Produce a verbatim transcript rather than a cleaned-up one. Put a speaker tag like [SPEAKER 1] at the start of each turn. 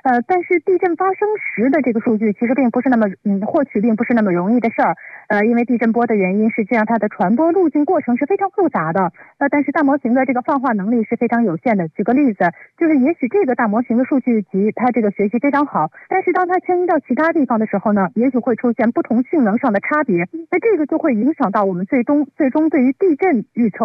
[SPEAKER 1] 呃，但是地震发生时的这个数据其实并不是那么嗯获取并不是那么容易的事儿，呃，因为地震波的原因是这样，它的传播路径过程是非常复杂的，呃，但是大模型的这个放话能力是非常有限的。举个例子，就是也许这个大模型的数据集它这个学习非常好，但是当它迁移到其他地方的时候呢，也许会出现不同性能上的差别，那这个就会影响到我们最终最终对于地震预测